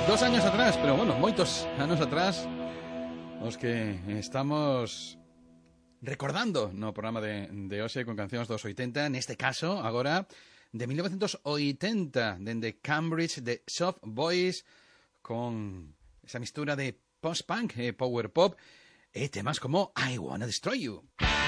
2 años atrás, pero bueno, moitos anos atrás, os que estamos recordando no programa de hoxe con cancións dos 80, neste caso, agora, de 1980, dende Cambridge, de Soft Boys, con esa mistura de post-punk, power pop, e temas como I Wanna Destroy You.